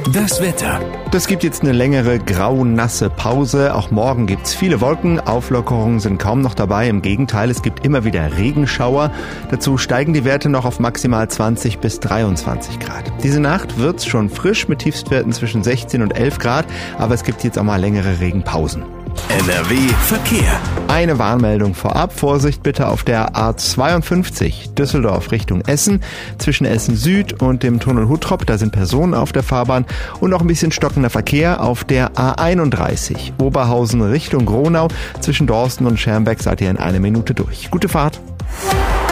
Das Wetter. Das gibt jetzt eine längere grau-nasse Pause. Auch morgen gibt's viele Wolken. Auflockerungen sind kaum noch dabei. Im Gegenteil, es gibt immer wieder Regenschauer. Dazu steigen die Werte noch auf maximal 20 bis 23 Grad. Diese Nacht wird's schon frisch mit Tiefstwerten zwischen 16 und 11 Grad. Aber es gibt jetzt auch mal längere Regenpausen. NRW Verkehr. Eine Warnmeldung vorab. Vorsicht bitte auf der A52 Düsseldorf Richtung Essen. Zwischen Essen Süd und dem Tunnel Huttrop, da sind Personen auf der Fahrbahn und noch ein bisschen stockender Verkehr auf der A31 Oberhausen Richtung Gronau. Zwischen Dorsten und Schermbeck seid ihr in 1 Minute durch. Gute Fahrt.